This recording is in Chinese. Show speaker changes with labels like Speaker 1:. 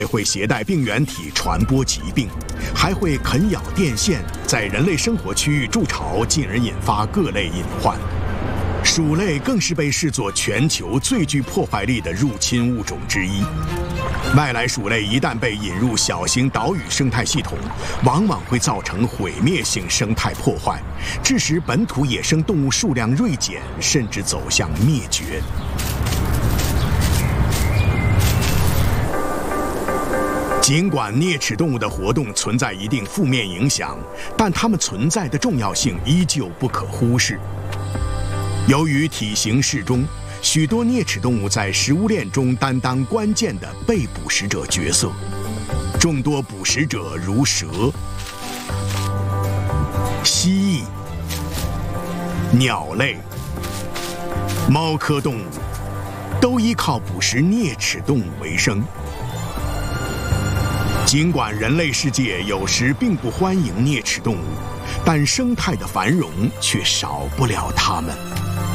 Speaker 1: 会携带病原体传播疾病，还会啃咬电线，在人类生活区域筑巢，进而引发各类隐患。鼠类更是被视作全球最具破坏力的入侵物种之一。外来鼠类一旦被引入小型岛屿生态系统，往往会造成毁灭性生态破坏，致使本土野生动物数量锐减，甚至走向灭绝。尽管啮齿动物的活动存在一定负面影响，但它们存在的重要性依旧不可忽视。由于体型适中，许多啮齿动物在食物链中担当关键的被捕食者角色。众多捕食者如蛇、蜥蜴、鸟类、猫科动物，都依靠捕食啮齿动物为生。尽管人类世界有时并不欢迎啮齿动物，但生态的繁荣却少不了它们。